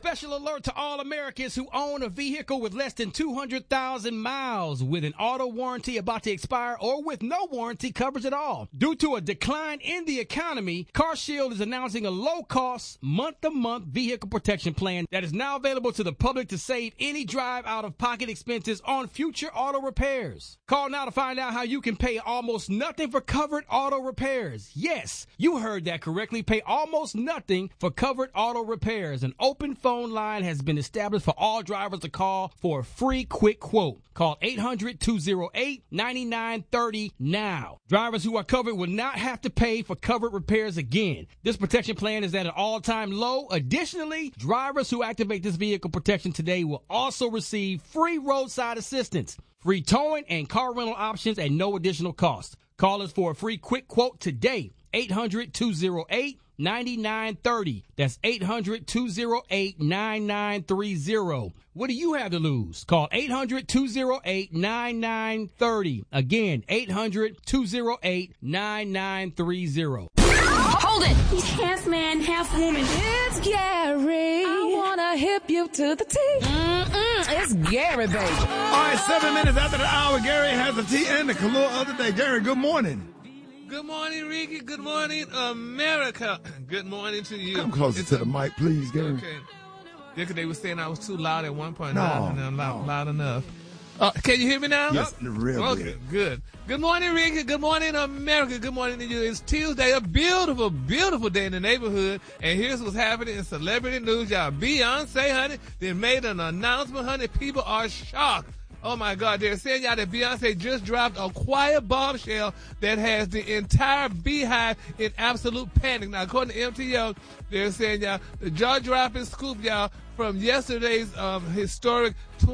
special alert to all Americans who own a vehicle with less than 200,000 miles with an auto warranty about to expire or with no warranty coverage at all. Due to a decline in the economy, CarShield is announcing a low-cost, month-to-month vehicle protection plan that is now available to the public to save any drive out-of-pocket expenses on future auto repairs. Call now to find out how you can pay almost nothing for covered auto repairs. Yes, you heard that correctly. Pay almost nothing for covered auto repairs. An open phone line has been established for all drivers to call for a free quick quote. Call 800-208-9930 now. Drivers who are covered will not have to pay for covered repairs again. This protection plan is at an all-time low. Additionally, drivers who activate this vehicle protection today will also receive free roadside assistance, free towing, and car rental options at no additional cost. Call us for a free quick quote today. 800-208-9930. That's 800-208-9930. What do you have to lose? Call 800-208-9930. Again, 800-208-9930. Hold it! He's half man, half woman. It's Gary. I wanna hip you to the T. It's Gary, baby. All right, 7 minutes after the hour, Gary has the tea and the color of the day. Gary, good morning. Good morning, Ricky. Good morning, America. Good morning to you. Come closer to the mic, please, Gary. Okay. Yeah, because they were saying I was too loud at one point. No, I'm loud enough. Can you hear me now? Yes, real good. Good morning, Ricky. Good morning, America. Good morning to you. It's Tuesday, a beautiful, beautiful day in the neighborhood. And here's what's happening in celebrity news, y'all. Beyonce, honey, they made an announcement, honey. People are shocked. Oh, my God. They're saying, y'all, that Beyonce just dropped a quiet bombshell that has the entire Beehive in absolute panic. Now, according to MTO, they're saying, y'all, the jaw-dropping scoop, y'all, from yesterday's historic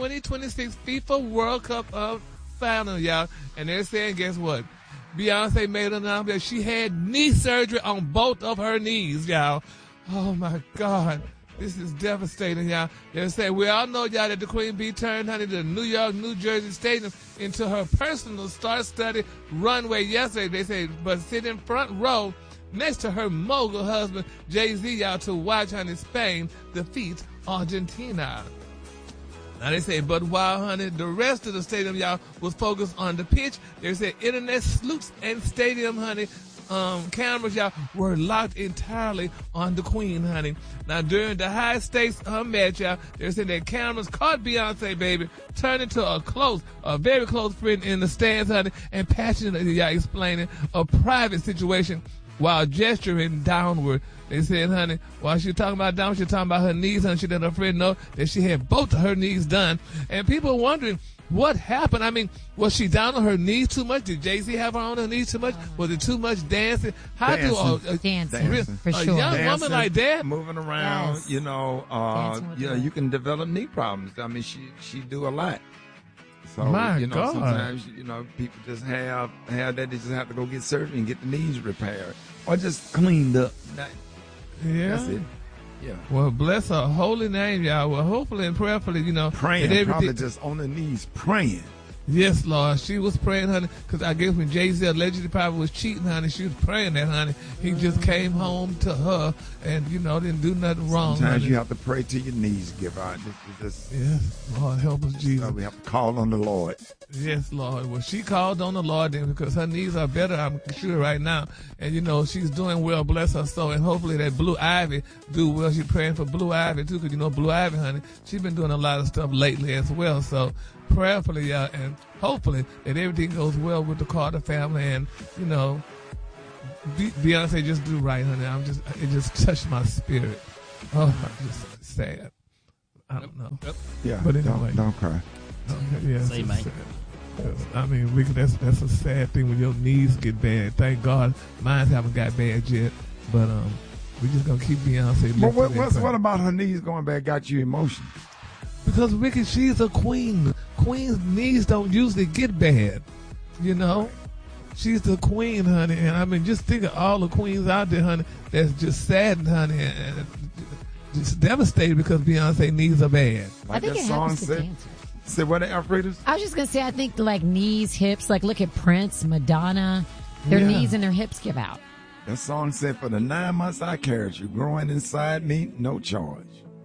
2026 FIFA World Cup final, y'all. And they're saying, guess what? Beyonce made an announcement that she had knee surgery on both of her knees, y'all. Oh, my God. This is devastating, y'all. They're saying, we all know, y'all, that the Queen Bee turned, honey, the New York, New Jersey Stadium into her personal star-studded runway yesterday. They say, but sit in front row next to her mogul husband, Jay-Z, y'all, to watch, honey, Spain defeat Argentina. Now, they say, but while, honey, the rest of the stadium, y'all, was focused on the pitch, they said internet sleuths and stadium, honey, cameras, y'all, were locked entirely on the Queen, honey. Now, during the high-stakes match, y'all, they're saying that cameras caught Beyonce, baby, turned into a very close friend in the stands, honey, and passionately, y'all, explaining a private situation while gesturing downward. They said, honey, while she was talking about downward, she was talking about her knees, honey. She let her friend know that she had both of her knees done. And people are wondering, what happened? I mean, was she down on her knees too much? Did Jay-Z have her on her knees too much? Was it too much dancing? Dancing, for sure. A young woman like that? Moving around, Yes. you can develop knee problems. I mean, she do a lot. So, My God. sometimes, people just have that. They just have to go get surgery and get the knees repaired or just cleaned up. Yeah. That's it. Yeah. Well, bless her holy name, y'all. Well, hopefully and prayerfully, praying, probably just on the knees praying. Yes, Lord. She was praying, honey, because I guess when Jay-Z allegedly probably was cheating, honey, she was praying that, honey. He just came home to her and, didn't do nothing wrong. Sometimes honey. you have to pray till your knees give out. Yes, Lord, help us, Jesus. We have to call on the Lord. Yes, Lord. Well, she called on the Lord then because her knees are better, I'm sure, right now. And, she's doing well, bless her soul. And hopefully that Blue Ivy do well. She's praying for Blue Ivy, too, because, Blue Ivy, honey, she's been doing a lot of stuff lately as well. So prayerfully, y'all, and hopefully that everything goes well with the Carter family. And, Beyonce just do right, honey. It just touched my spirit. Oh, I'm just sad. I don't know. Yeah, but anyway. Don't cry. Okay, yeah, Say, man. I mean, Ricky, that's a sad thing when your knees get bad. Thank God mine haven't got bad yet, but we just gonna keep Beyonce. But what about her knees going bad got you emotional? Because Ricky, she's a queen. Queen's knees don't usually get bad, She's the queen, honey, and I mean, just think of all the queens out there, honey, that's just saddened, honey, and just devastated because Beyonce knees are bad. I think it happens to dancers. Say what, Alfredo? I was just going to say, I think like knees, hips, like look at Prince, Madonna, their knees and their hips give out. That song said, for the 9 months I carried you, growing inside me, no charge.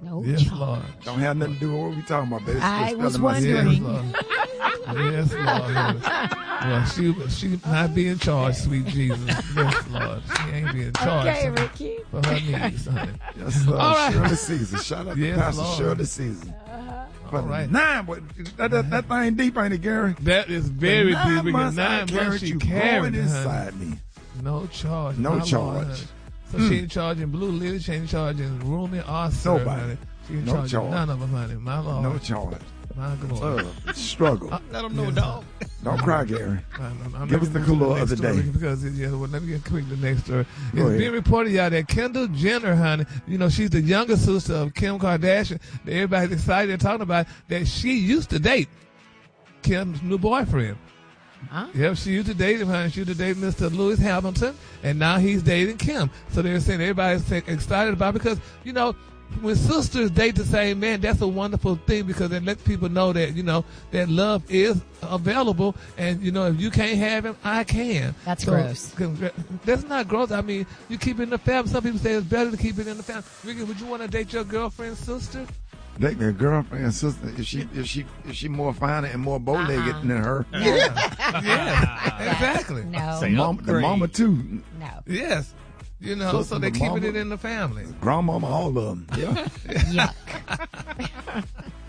No Yes, charge. Lord. Don't have nothing to do with what we talking about, baby. I It's was spelling my wondering. Yes, Lord. Yes, Lord. Well, she not be in charge, sweet Jesus. Yes, Lord. She ain't be in charge Okay, Ricky. for her needs, honey. Yes, sir. All right. Shirley Caesar. Shout out Yes, to Pastor Lord. Shirley Caesar. All right. 9, but that thing deep, ain't it, Gary? That is very For 9 deep. months, 9 I months carried she you carried growing it, honey. inside me. No charge. No my Lord, charge. honey. So she ain't charging Blue Lily. She ain't charging Rumi or Sir, Nobody. honey. She ain't No charging charge. none of them, honey. My Lord. No charge. My glory. Struggle. Let them know, dog. Don't cry, Gary. I'm Give us the color of the day. Because let me get quick the next story. Go It's ahead. being reported, y'all, that Kendall Jenner, honey, she's the younger sister of Kim Kardashian. That everybody's excited and talking about that she used to date Kim's new boyfriend. Huh? Yep, she used to date him, honey. She used to date Mr. Lewis Hamilton, and now he's dating Kim. So they're saying everybody's excited about it because, when sisters date the same man, that's a wonderful thing because it lets people know that, that love is available. And, if you can't have him, I can. That's gross. That's not gross. I mean, you keep it in the family. Some people say it's better to keep it in the family. Ricky, would you want to date your girlfriend's sister? Date their girlfriend, sister. If she more finer and more bow-legged than her. Yeah, exactly. No. Say The mama too. No. Yes. So So they're the keeping mama- it in the family. Grandmama, all of them. Yeah. Yuck.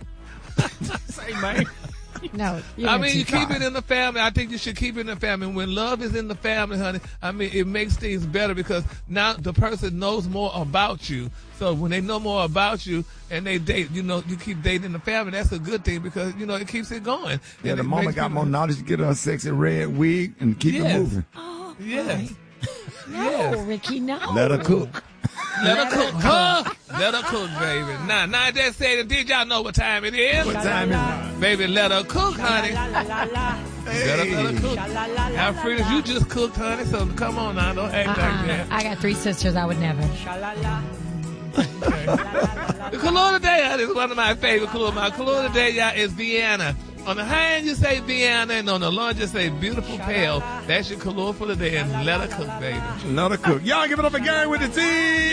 Say, man. No. I mean, you keep it in the family. I think you should keep it in the family. When love is in the family, honey, I mean, it makes things better because now the person knows more about you. So when they know more about you and they date, you keep dating the family, that's a good thing because, it keeps it going. Yeah, And the it mama makes got people- more knowledge to get her a sexy red wig and keep it Yes. moving. Yes. No, Ricky, no. Let her cook. Let her cook. Let her cook, baby. Now that said, did y'all know what time it is? What time is it? Baby, let her cook, honey. Let her cook. Alfreda, you just cooked, honey, so come on now. Don't act like that. I got 3 sisters. I would never. The color today, honey, is one of my favorite colors. My color today, y'all, is Vienna. On the high end, you say Vienna, and on the low end, you say beautiful pale. That's your color for the day, and let her cook, baby. Let her cook. Y'all give it up for Gary with the T.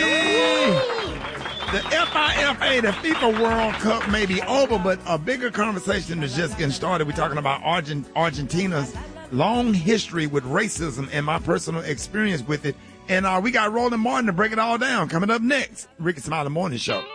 The FIFA, the FIFA World Cup may be over, but a bigger conversation is just getting started. We're talking about Argentina's long history with racism and my personal experience with it. And we got Roland Martin to break it all down. Coming up next, Ricky Smiley Morning Show.